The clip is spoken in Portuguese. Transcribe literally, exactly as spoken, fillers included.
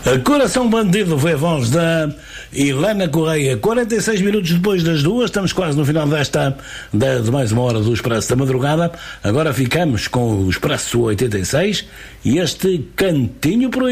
Coração Bandido foi a voz da Helena Correia. quarenta e seis minutos depois das duas, estamos quase no final desta de, de mais uma hora do Expresso da Madrugada. Agora ficamos com o Expresso oitenta e seis e este cantinho por aí.